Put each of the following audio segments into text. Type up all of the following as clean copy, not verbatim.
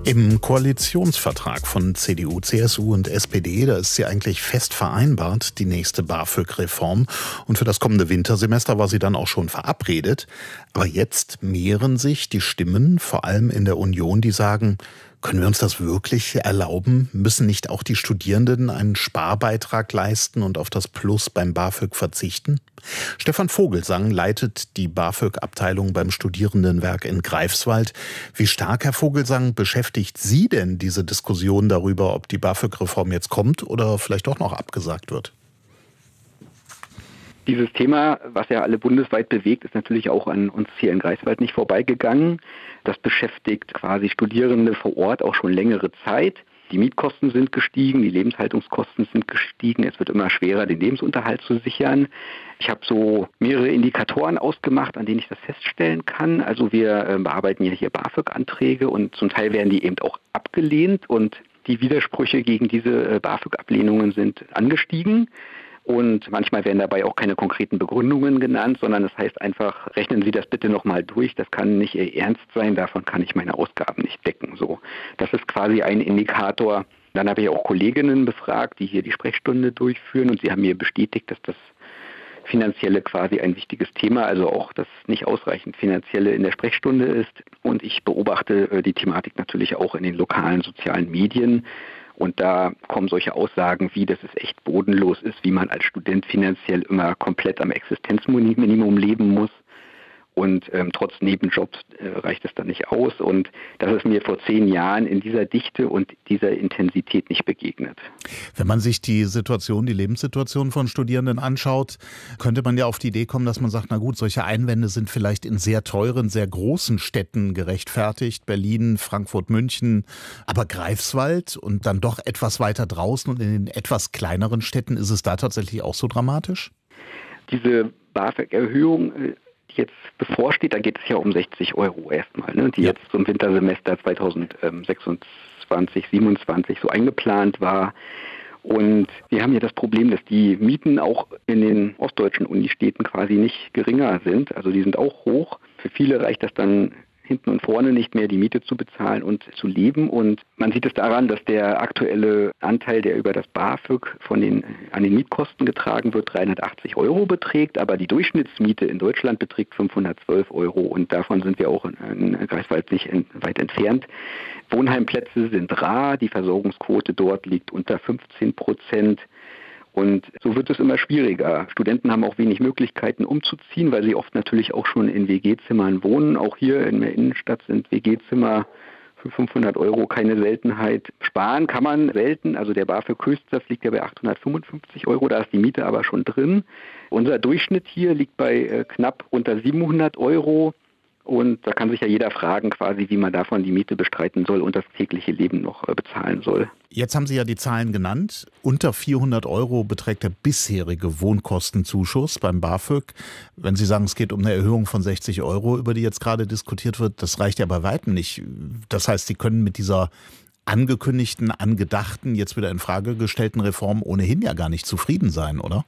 Im Koalitionsvertrag von CDU, CSU und SPD, da ist sie eigentlich fest vereinbart, die nächste BAföG-Reform. Und für das kommende Wintersemester war sie dann auch schon verabredet. Aber jetzt mehren sich die Stimmen, vor allem in der Union, die sagen, können wir uns das wirklich erlauben? Müssen nicht auch die Studierenden einen Sparbeitrag leisten und auf das Plus beim BAföG verzichten? Stefan Vogelsang leitet die BAföG-Abteilung beim Studierendenwerk in Greifswald. Wie stark, Herr Vogelsang, beschäftigt Sie denn diese Diskussion darüber, ob die BAföG-Reform jetzt kommt oder vielleicht doch noch abgesagt wird? Dieses Thema, was ja alle bundesweit bewegt, ist natürlich auch an uns hier in Greifswald nicht vorbeigegangen. Das beschäftigt quasi Studierende vor Ort auch schon längere Zeit. Die Mietkosten sind gestiegen, die Lebenshaltungskosten sind gestiegen. Es wird immer schwerer, den Lebensunterhalt zu sichern. Ich habe so mehrere Indikatoren ausgemacht, an denen ich das feststellen kann. Also wir bearbeiten ja hier BAföG-Anträge und zum Teil werden die eben auch abgelehnt. Und die Widersprüche gegen diese BAföG-Ablehnungen sind angestiegen. Und manchmal werden dabei auch keine konkreten Begründungen genannt, sondern es heißt einfach, rechnen Sie das bitte nochmal durch, das kann nicht Ihr Ernst sein, davon kann ich meine Ausgaben nicht decken. So, das ist quasi ein Indikator. Dann habe ich auch Kolleginnen befragt, die hier die Sprechstunde durchführen und sie haben mir bestätigt, dass das Finanzielle quasi ein wichtiges Thema, also auch das nicht ausreichend Finanzielle in der Sprechstunde ist. Und ich beobachte die Thematik natürlich auch in den lokalen sozialen Medien. Und da kommen solche Aussagen wie, dass es echt bodenlos ist, wie man als Student finanziell immer komplett am Existenzminimum leben muss. Und trotz Nebenjobs reicht es dann nicht aus. Und das ist mir vor 10 Jahren in dieser Dichte und dieser Intensität nicht begegnet. Wenn man sich die Lebenssituation von Studierenden anschaut, könnte man ja auf die Idee kommen, dass man sagt, na gut, solche Einwände sind vielleicht in sehr teuren, sehr großen Städten gerechtfertigt. Berlin, Frankfurt, München, aber Greifswald und dann doch etwas weiter draußen und in den etwas kleineren Städten, ist es da tatsächlich auch so dramatisch? Diese BAföG-Erhöhung, die jetzt bevorsteht, da geht es ja um 60 € erstmal, ne, die jetzt zum Wintersemester 2026, 27 so eingeplant war. Und wir haben ja das Problem, dass die Mieten auch in den ostdeutschen Unistädten quasi nicht geringer sind. Also die sind auch hoch. Für viele reicht das dann hinten und vorne nicht mehr, die Miete zu bezahlen und zu leben. Und man sieht es daran, dass der aktuelle Anteil, der über das BAföG an den Mietkosten getragen wird, 380 € beträgt. Aber die Durchschnittsmiete in Deutschland beträgt 512 € und davon sind wir auch in Greifswald nicht weit entfernt. Wohnheimplätze sind rar, die Versorgungsquote dort liegt unter 15%. Und so wird es immer schwieriger. Studenten haben auch wenig Möglichkeiten umzuziehen, weil sie oft natürlich auch schon in WG-Zimmern wohnen. Auch hier in der Innenstadt sind WG-Zimmer für 500 € keine Seltenheit. Sparen kann man selten. Also der BAföG-Höchstsatz liegt ja bei 855 €, da ist die Miete aber schon drin. Unser Durchschnitt hier liegt bei knapp unter 700 €. Und da kann sich ja jeder fragen quasi, wie man davon die Miete bestreiten soll und das tägliche Leben noch bezahlen soll. Jetzt haben Sie ja die Zahlen genannt. Unter 400 € beträgt der bisherige Wohnkostenzuschuss beim BAföG. Wenn Sie sagen, es geht um eine Erhöhung von 60 €, über die jetzt gerade diskutiert wird, das reicht ja bei weitem nicht. Das heißt, Sie können mit dieser angekündigten, angedachten, jetzt wieder in Frage gestellten Reform ohnehin ja gar nicht zufrieden sein, oder?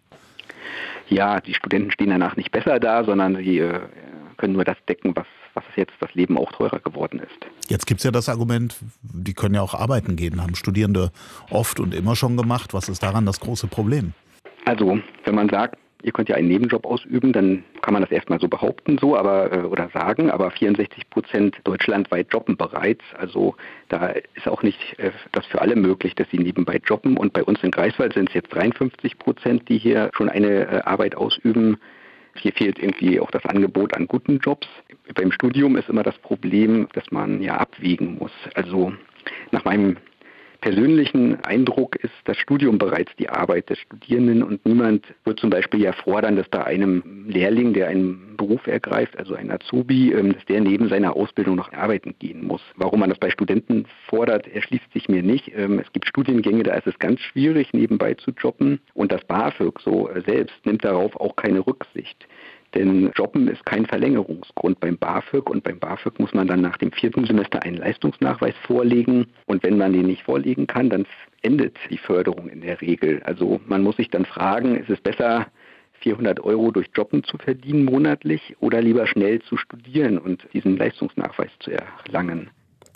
Ja, die Studenten stehen danach nicht besser da, sondern sie können nur das decken, was jetzt das Leben auch teurer geworden ist. Jetzt gibt es ja das Argument, die können ja auch arbeiten gehen, haben Studierende oft und immer schon gemacht. Was ist daran das große Problem? Also, wenn man sagt, ihr könnt ja einen Nebenjob ausüben, dann kann man das erstmal so behaupten, oder sagen, aber 64% deutschlandweit jobben bereits. Also da ist auch nicht das für alle möglich, dass sie nebenbei jobben. Und bei uns in Greifswald sind es jetzt 53%, die hier schon eine Arbeit ausüben. Hier fehlt irgendwie auch das Angebot an guten Jobs. Beim Studium ist immer das Problem, dass man ja abwägen muss. Also nach meinem persönlichen Eindruck ist das Studium bereits die Arbeit des Studierenden und niemand wird zum Beispiel ja fordern, dass bei einem Lehrling, der einen Beruf ergreift, also ein Azubi, dass der neben seiner Ausbildung noch arbeiten gehen muss. Warum man das bei Studenten fordert, erschließt sich mir nicht. Es gibt Studiengänge, da ist es ganz schwierig, nebenbei zu jobben und das BAföG so selbst nimmt darauf auch keine Rücksicht. Denn Jobben ist kein Verlängerungsgrund beim BAföG und beim BAföG muss man dann nach dem 4. Semester einen Leistungsnachweis vorlegen und wenn man den nicht vorlegen kann, dann endet die Förderung in der Regel. Also man muss sich dann fragen, ist es besser, 400 € durch Jobben zu verdienen monatlich oder lieber schnell zu studieren und diesen Leistungsnachweis zu erlangen?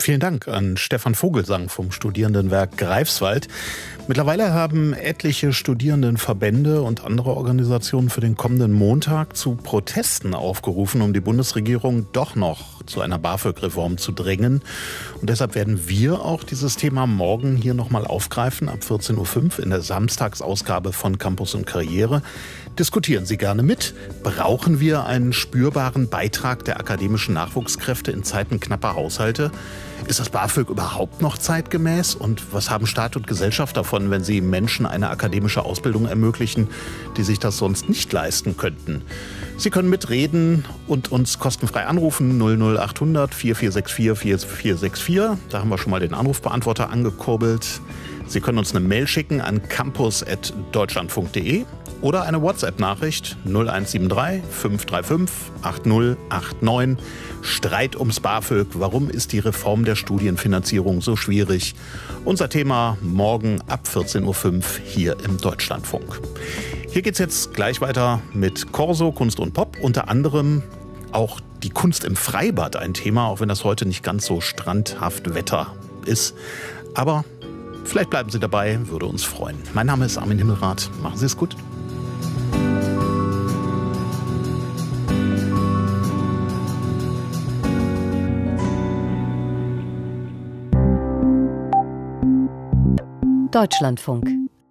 Vielen Dank an Stefan Vogelsang vom Studierendenwerk Greifswald. Mittlerweile haben etliche Studierendenverbände und andere Organisationen für den kommenden Montag zu Protesten aufgerufen, um die Bundesregierung doch noch zu einer BAföG-Reform zu drängen. Und deshalb werden wir auch dieses Thema morgen hier nochmal aufgreifen, ab 14.05 Uhr in der Samstagsausgabe von Campus und Karriere. Diskutieren Sie gerne mit. Brauchen wir einen spürbaren Beitrag der akademischen Nachwuchskräfte in Zeiten knapper Haushalte? Ist das BAföG überhaupt noch zeitgemäß? Und was haben Staat und Gesellschaft davon, wenn sie Menschen eine akademische Ausbildung ermöglichen, die sich das sonst nicht leisten könnten? Sie können mitreden und uns kostenfrei anrufen 00800 4464 4464. Da haben wir schon mal den Anrufbeantworter angekurbelt. Sie können uns eine Mail schicken an campus@deutschlandfunk.de oder eine WhatsApp-Nachricht 0173 535 8089. Streit ums BAföG. Warum ist die Reform der Studienfinanzierung so schwierig? Unser Thema morgen ab 14.05 Uhr hier im Deutschlandfunk. Hier geht's jetzt gleich weiter mit Corso, Kunst und Pop. Unter anderem auch die Kunst im Freibad ein Thema, auch wenn das heute nicht ganz so strandhaft Wetter ist. Aber vielleicht bleiben Sie dabei, würde uns freuen. Mein Name ist Armin Himmelrath. Machen Sie es gut. Deutschlandfunk.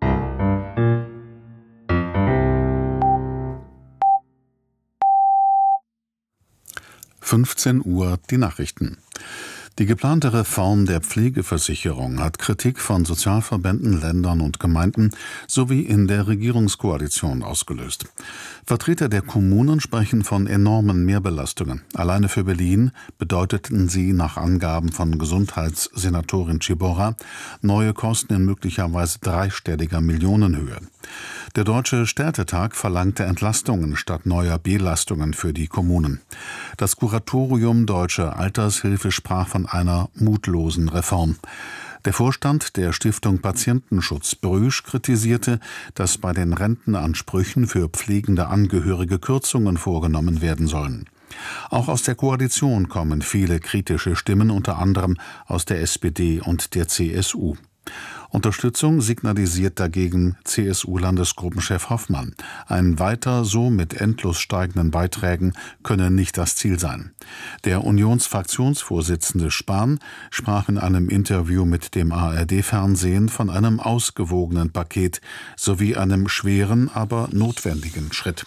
(15 Uhr) die Nachrichten. Die geplante Reform der Pflegeversicherung hat Kritik von Sozialverbänden, Ländern und Gemeinden sowie in der Regierungskoalition ausgelöst. Vertreter der Kommunen sprechen von enormen Mehrbelastungen. Alleine für Berlin bedeuteten sie nach Angaben von Gesundheitssenatorin Ciborra neue Kosten in möglicherweise dreistelliger Millionenhöhe. Der Deutsche Städtetag verlangte Entlastungen statt neuer Belastungen für die Kommunen. Das Kuratorium Deutsche Altershilfe sprach von einer mutlosen Reform. Der Vorstand der Stiftung Patientenschutz Brüsch kritisierte, dass bei den Rentenansprüchen für pflegende Angehörige Kürzungen vorgenommen werden sollen. Auch aus der Koalition kommen viele kritische Stimmen, unter anderem aus der SPD und der CSU. Unterstützung signalisiert dagegen CSU-Landesgruppenchef Hoffmann. Ein weiter so mit endlos steigenden Beiträgen könne nicht das Ziel sein. Der Unionsfraktionsvorsitzende Spahn sprach in einem Interview mit dem ARD-Fernsehen von einem ausgewogenen Paket sowie einem schweren, aber notwendigen Schritt.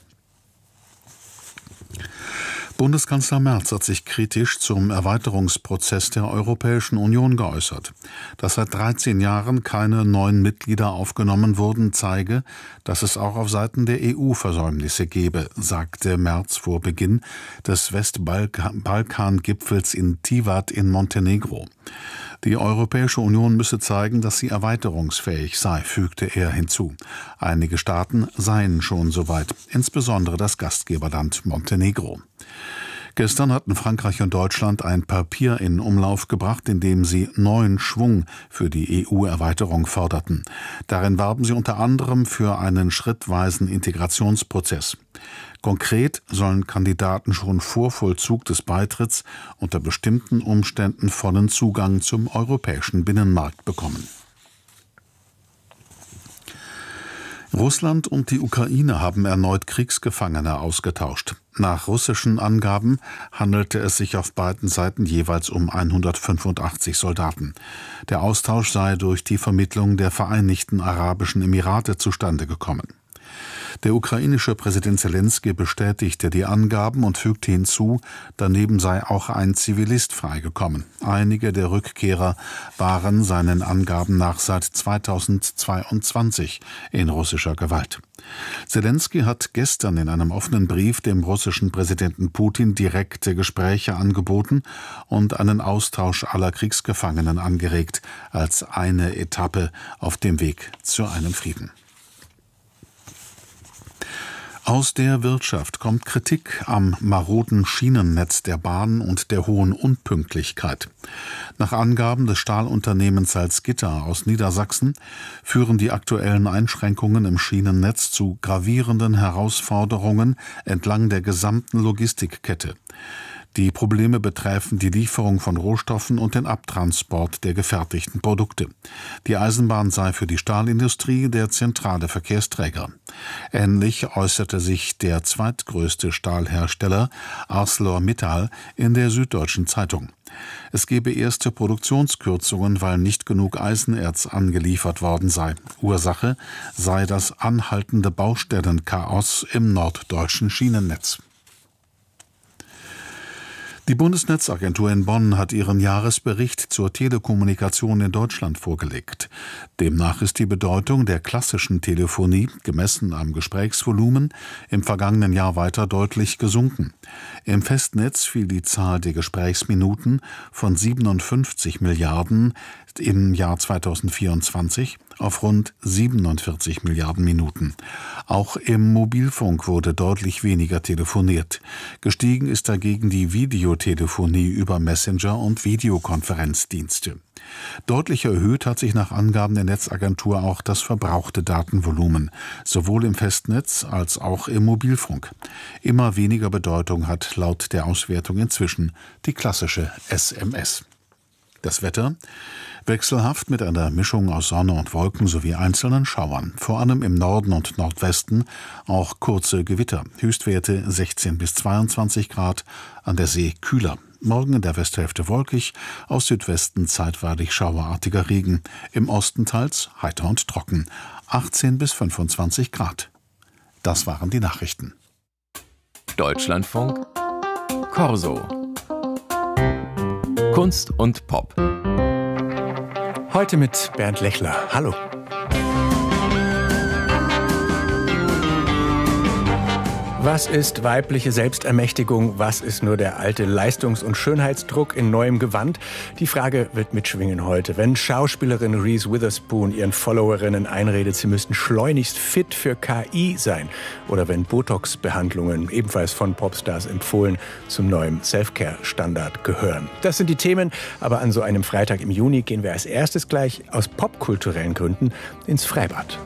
Bundeskanzler Merz hat sich kritisch zum Erweiterungsprozess der Europäischen Union geäußert. Dass seit 13 Jahren keine neuen Mitglieder aufgenommen wurden, zeige, dass es auch auf Seiten der EU Versäumnisse gebe, sagte Merz vor Beginn des Westbalkan-Gipfels in Tivat in Montenegro. Die Europäische Union müsse zeigen, dass sie erweiterungsfähig sei, fügte er hinzu. Einige Staaten seien schon soweit, insbesondere das Gastgeberland Montenegro. Gestern hatten Frankreich und Deutschland ein Papier in Umlauf gebracht, in dem sie neuen Schwung für die EU-Erweiterung forderten. Darin warben sie unter anderem für einen schrittweisen Integrationsprozess. Konkret sollen Kandidaten schon vor Vollzug des Beitritts unter bestimmten Umständen vollen Zugang zum europäischen Binnenmarkt bekommen. Russland und die Ukraine haben erneut Kriegsgefangene ausgetauscht. Nach russischen Angaben handelte es sich auf beiden Seiten jeweils um 185 Soldaten. Der Austausch sei durch die Vermittlung der Vereinigten Arabischen Emirate zustande gekommen. Der ukrainische Präsident Selenskyj bestätigte die Angaben und fügte hinzu, daneben sei auch ein Zivilist freigekommen. Einige der Rückkehrer waren seinen Angaben nach seit 2022 in russischer Gewalt. Selenskyj hat gestern in einem offenen Brief dem russischen Präsidenten Putin direkte Gespräche angeboten und einen Austausch aller Kriegsgefangenen angeregt, als eine Etappe auf dem Weg zu einem Frieden. Aus der Wirtschaft kommt Kritik am maroden Schienennetz der Bahn und der hohen Unpünktlichkeit. Nach Angaben des Stahlunternehmens Salzgitter aus Niedersachsen führen die aktuellen Einschränkungen im Schienennetz zu gravierenden Herausforderungen entlang der gesamten Logistikkette. Die Probleme betreffen die Lieferung von Rohstoffen und den Abtransport der gefertigten Produkte. Die Eisenbahn sei für die Stahlindustrie der zentrale Verkehrsträger. Ähnlich äußerte sich der zweitgrößte Stahlhersteller ArcelorMittal in der Süddeutschen Zeitung. Es gebe erste Produktionskürzungen, weil nicht genug Eisenerz angeliefert worden sei. Ursache sei das anhaltende Baustellenchaos im norddeutschen Schienennetz. Die Bundesnetzagentur in Bonn hat ihren Jahresbericht zur Telekommunikation in Deutschland vorgelegt. Demnach ist die Bedeutung der klassischen Telefonie, gemessen am Gesprächsvolumen, im vergangenen Jahr weiter deutlich gesunken. Im Festnetz fiel die Zahl der Gesprächsminuten von 57 Milliarden im Jahr 2024 auf rund 47 Milliarden Minuten. Auch im Mobilfunk wurde deutlich weniger telefoniert. Gestiegen ist dagegen die Videotelefonie über Messenger und Videokonferenzdienste. Deutlich erhöht hat sich nach Angaben der Netzagentur auch das verbrauchte Datenvolumen, sowohl im Festnetz als auch im Mobilfunk. Immer weniger Bedeutung hat laut der Auswertung inzwischen die klassische SMS. Das Wetter: wechselhaft mit einer Mischung aus Sonne und Wolken sowie einzelnen Schauern. Vor allem im Norden und Nordwesten auch kurze Gewitter. Höchstwerte 16 bis 22 Grad, an der See kühler. Morgen in der Westhälfte wolkig, aus Südwesten zeitweilig schauerartiger Regen. Im Osten teils heiter und trocken. 18 bis 25 Grad. Das waren die Nachrichten. Deutschlandfunk Corso. Kunst und Pop. Heute mit Bernd Lechler. Hallo. Was ist weibliche Selbstermächtigung? Was ist nur der alte Leistungs- und Schönheitsdruck in neuem Gewand? Die Frage wird mitschwingen heute. Wenn Schauspielerin Reese Witherspoon ihren Followerinnen einredet, sie müssten schleunigst fit für KI sein. Oder wenn Botox-Behandlungen, ebenfalls von Popstars empfohlen, zum neuen Selfcare-Standard gehören. Das sind die Themen, aber an so einem Freitag im Juni gehen wir als erstes gleich aus popkulturellen Gründen ins Freibad.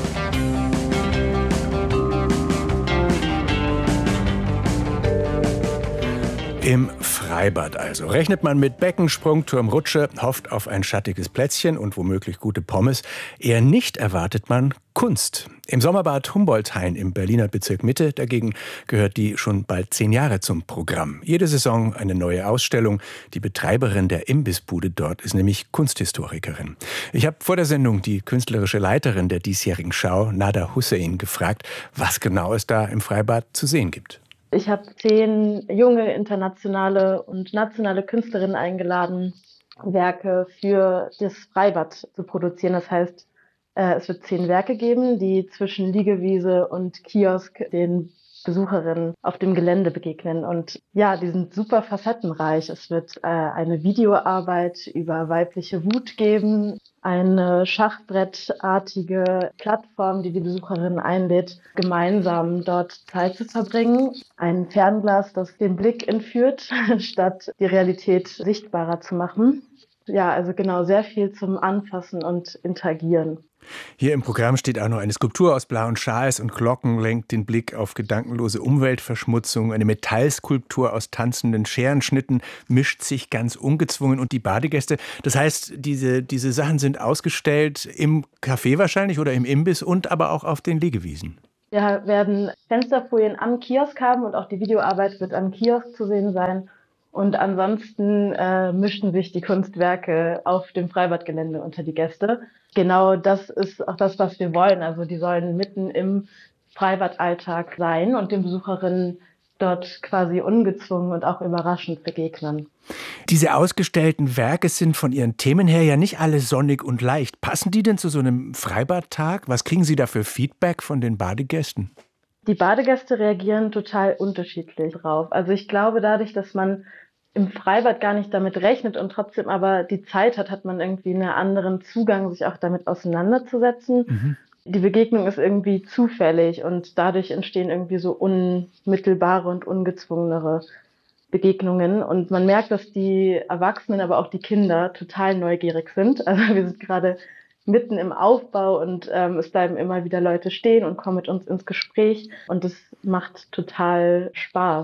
Im Freibad also. Rechnet man mit Becken, Sprungturm, Rutsche, hofft auf ein schattiges Plätzchen und womöglich gute Pommes. Eher nicht erwartet man Kunst. Im Sommerbad Humboldthain im Berliner Bezirk Mitte dagegen gehört die schon bald 10 Jahre zum Programm. Jede Saison eine neue Ausstellung. Die Betreiberin der Imbissbude dort ist nämlich Kunsthistorikerin. Ich habe vor der Sendung die künstlerische Leiterin der diesjährigen Schau, Nada Hussein, gefragt, was genau es da im Freibad zu sehen gibt. Ich habe 10 junge internationale und nationale Künstlerinnen eingeladen, Werke für das Freibad zu produzieren. Das heißt, es wird 10 Werke geben, die zwischen Liegewiese und Kiosk den Besucherinnen auf dem Gelände begegnen. Und ja, die sind super facettenreich. Es wird eine Videoarbeit über weibliche Wut geben, eine schachbrettartige Plattform, die die Besucherinnen einlädt, gemeinsam dort Zeit zu verbringen. Ein Fernglas, das den Blick entführt, statt die Realität sichtbarer zu machen. Ja, also genau, sehr viel zum Anfassen und Interagieren. Hier im Programm steht auch noch eine Skulptur aus blauen Schals und Glocken, lenkt den Blick auf gedankenlose Umweltverschmutzung. Eine Metallskulptur aus tanzenden Scherenschnitten mischt sich ganz ungezwungen und die Badegäste. Das heißt, diese Sachen sind ausgestellt im Café wahrscheinlich oder im Imbiss und aber auch auf den Liegewiesen. Wir werden Fensterfolien am Kiosk haben und auch die Videoarbeit wird am Kiosk zu sehen sein. Und ansonsten mischen sich die Kunstwerke auf dem Freibadgelände unter die Gäste. Genau das ist auch das, was wir wollen. Also die sollen mitten im Freibadalltag sein und den Besucherinnen dort quasi ungezwungen und auch überraschend begegnen. Diese ausgestellten Werke sind von ihren Themen her ja nicht alle sonnig und leicht. Passen die denn zu so einem Freibadtag? Was kriegen Sie da für Feedback von den Badegästen? Die Badegäste reagieren total unterschiedlich drauf. Also ich glaube, dadurch, dass man im Freibad gar nicht damit rechnet und trotzdem aber die Zeit hat, hat man irgendwie einen anderen Zugang, sich auch damit auseinanderzusetzen. Mhm. Die Begegnung ist irgendwie zufällig und dadurch entstehen irgendwie so unmittelbare und ungezwungenere Begegnungen. Und man merkt, dass die Erwachsenen, aber auch die Kinder total neugierig sind. Also wir sind gerade mitten im Aufbau und es bleiben immer wieder Leute stehen und kommen mit uns ins Gespräch und das macht total Spaß.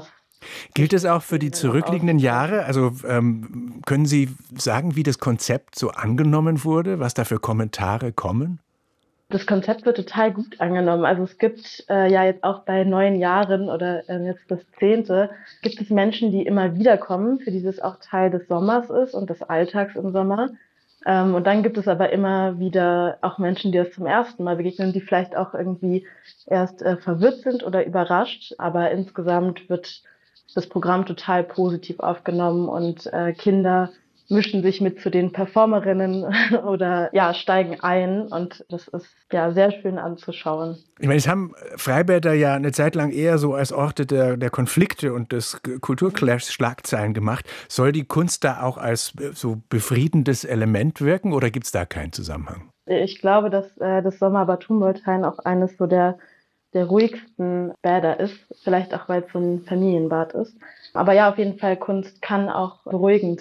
Gilt es auch für die zurückliegenden Jahre? Also können Sie sagen, wie das Konzept so angenommen wurde, was da für Kommentare kommen? Das Konzept wird total gut angenommen. Also es gibt ja jetzt auch bei neuen Jahren oder jetzt das 10. gibt es Menschen, die immer wieder kommen, für die das auch Teil des Sommers ist und des Alltags im Sommer. Und dann gibt es aber immer wieder auch Menschen, die das zum ersten Mal begegnen, die vielleicht auch irgendwie erst verwirrt sind oder überrascht. Aber insgesamt wird das Programm total positiv aufgenommen und Kinder mischen sich mit zu den Performerinnen oder ja, steigen ein und das ist ja sehr schön anzuschauen. Ich meine, es haben Freibäder ja eine Zeit lang eher so als Orte der Konflikte und des Kulturclashs Schlagzeilen gemacht. Soll die Kunst da auch als so befriedendes Element wirken oder gibt es da keinen Zusammenhang? Ich glaube, dass das Sommerbad Humboldthain auch eines so der ruhigsten Bäder ist, vielleicht auch, weil es so ein Familienbad ist. Aber ja, auf jeden Fall, Kunst kann auch beruhigend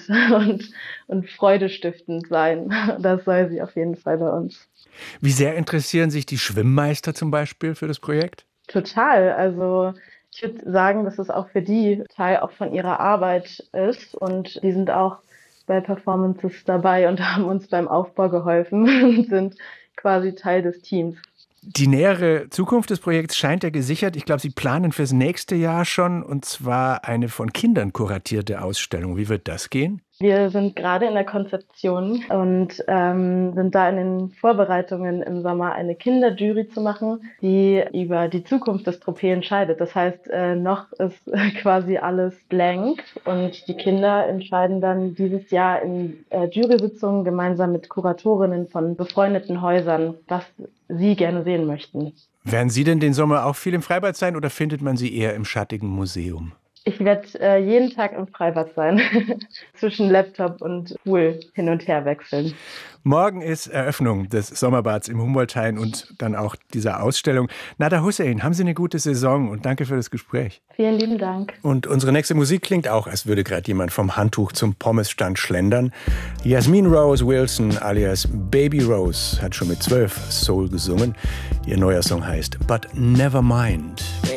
und freudestiftend sein. Das soll sie auf jeden Fall bei uns. Wie sehr interessieren sich die Schwimmmeister zum Beispiel für das Projekt? Total. Also ich würde sagen, dass es auch für die Teil auch von ihrer Arbeit ist. Und die sind auch bei Performances dabei und haben uns beim Aufbau geholfen und sind quasi Teil des Teams. Die nähere Zukunft des Projekts scheint ja gesichert. Ich glaube, Sie planen fürs nächste Jahr schon, und zwar eine von Kindern kuratierte Ausstellung. Wie wird das gehen? Wir sind gerade in der Konzeption und sind da in den Vorbereitungen im Sommer eine Kinderjury zu machen, die über die Zukunft des Tropez entscheidet. Das heißt, noch ist quasi alles blank und die Kinder entscheiden dann dieses Jahr in Jury-Sitzungen gemeinsam mit Kuratorinnen von befreundeten Häusern, was sie gerne sehen möchten. Werden Sie denn den Sommer auch viel im Freibad sein oder findet man Sie eher im schattigen Museum? Ich werde jeden Tag im Freibad sein, zwischen Laptop und Pool hin und her wechseln. Morgen ist Eröffnung des Sommerbads im Humboldthain und dann auch dieser Ausstellung. Nada Hussein, haben Sie eine gute Saison und danke für das Gespräch. Vielen lieben Dank. Und unsere nächste Musik klingt auch, als würde gerade jemand vom Handtuch zum Pommesstand schlendern. Yasmin Rose Wilson alias Baby Rose hat schon mit 12 Soul gesungen. Ihr neuer Song heißt But Never Mind.